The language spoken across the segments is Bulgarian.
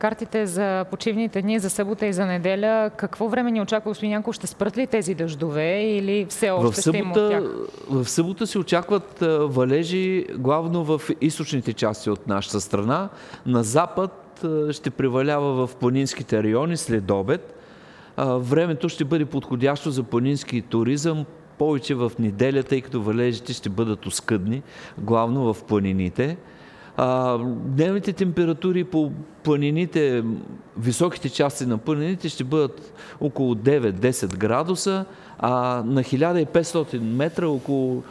Картите за почивните дни, за събота и за неделя, какво време ни очаква, господин Янков? Ще спрат ли тези дъждове или все още ще има от тях? В събота се очакват валежи главно в източните части от нашата страна. На запад ще превалява в планинските райони след обед. Времето ще бъде подходящо за планински туризъм, повече в неделя, тъй като валежите ще бъдат оскъдни, главно в планините. Дневните температури по планините, високите части на планините ще бъдат около 9-10 градуса, а на 1500 метра около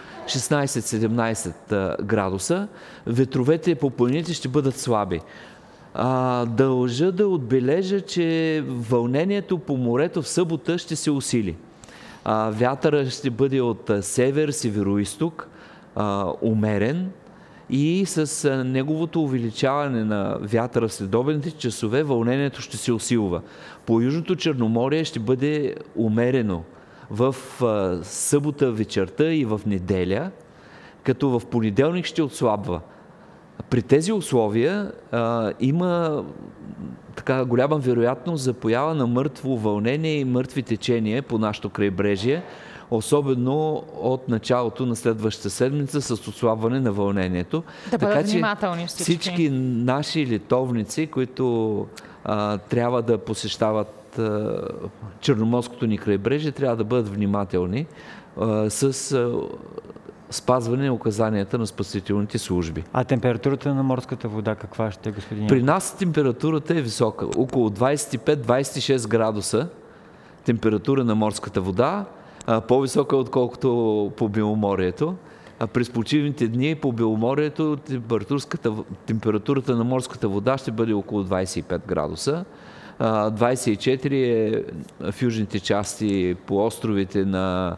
16-17 градуса. Ветровете по планините ще бъдат слаби. Дължа да отбележа, че вълнението по морето в събота ще се усили. Вятъра ще бъде от север, североизток, умерен, и с неговото увеличаване на вятъра в следобедните часове вълнението ще се усилва. По Южното Черноморие ще бъде умерено в събота вечерта и в неделя, като в понеделник ще отслабва. При тези условия има така голяма вероятност за поява на мъртво вълнение и мъртви течения по нашето крайбрежие, особено от началото на следващата седмица с отслабване на вълнението. Да бъдат внимателни всички наши летовници, които трябва да посещават Черноморското ни крайбрежие, трябва да бъдат внимателни с спазване указанията на спасителните служби. А температурата на морската вода каква ще е, господин? При нас температурата е висока. Около 25-26 градуса температура на морската вода, по-висока отколкото по Беломорието. През почивните дни по Беломорието температурата на морската вода ще бъде около 25 градуса. 24 е в южните части по островите на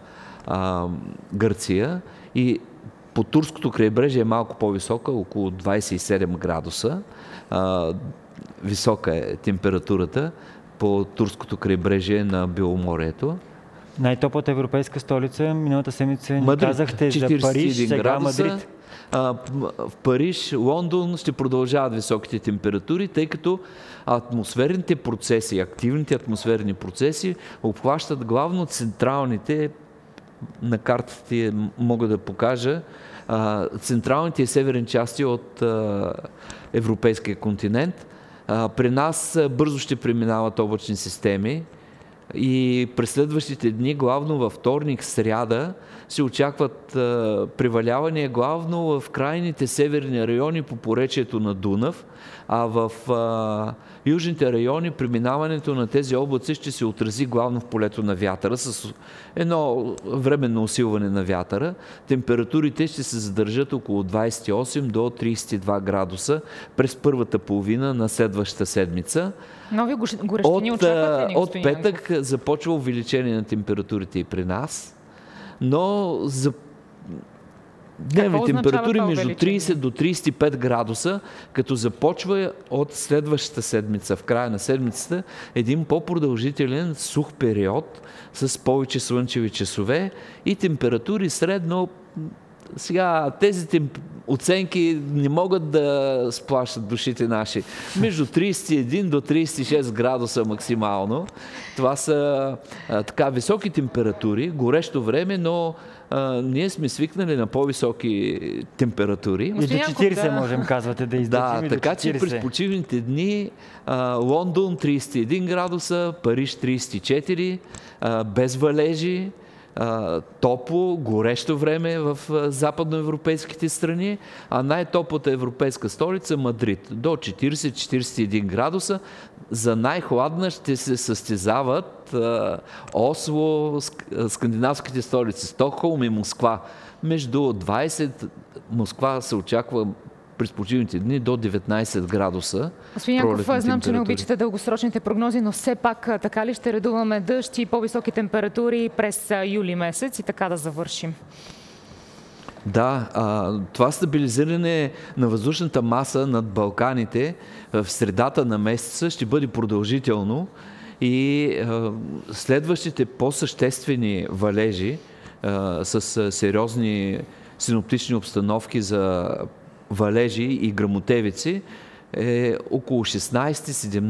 Гърция, и по турското крайбрежие е малко по-висока, около 27 градуса. Висока е температурата по турското крайбрежие на Беломорието. Най-топлата европейска столица миналата седмица ни казахте за Париж, сега Мадрид. В Париж, Лондон ще продължават високите температури, тъй като атмосферните процеси, активните атмосферни процеси обхващат главно централните, на картите мога да покажа, централните и северни части от европейския континент. При нас бързо ще преминават облачни системи и през следващите дни, главно във вторник, сряда, се очакват превалявания главно в крайните северни райони по поречието на Дунав, а в южните райони преминаването на тези облаци ще се отрази главно в полето на вятъра с едно временно усилване на вятъра. Температурите ще се задържат около 28 до 32 градуса през първата половина на следващата седмица. Нови горещини очакват ли, от петък започва увеличение на температурите и при нас, но за дневни температури между 30 до 35 градуса, като започва от следващата седмица, в края на седмицата, един по-продължителен сух период с повече слънчеви часове и температури средно. Сега тези оценки не могат да сплашат душите наши. Между 31 до 36 градуса максимално. Това са така високи температури, горещо време, но ние сме свикнали на по-високи температури. И до 40 можем, казвате, да издържим. Да, така че през почивните дни Лондон 31 градуса, Париж 34, без валежи, топло, горещо време в западноевропейските страни, а най-топлата европейска столица Мадрид до 40-41 градуса. За най-хладна ще се състезават Осло, скандинавските столици Стокхолм и Москва. Между 20 Москва се очаква през почивните дни до 19 градуса. Господин Янков, знам, че не обичате дългосрочните прогнози, но все пак така ли ще редуваме дъжд и по-високи температури през юли месец и така да завършим? Да, това стабилизиране на въздушната маса над Балканите в средата на месеца ще бъде продължително и следващите по-съществени валежи с сериозни синоптични обстановки за валежи и гръмотевици е около 16-17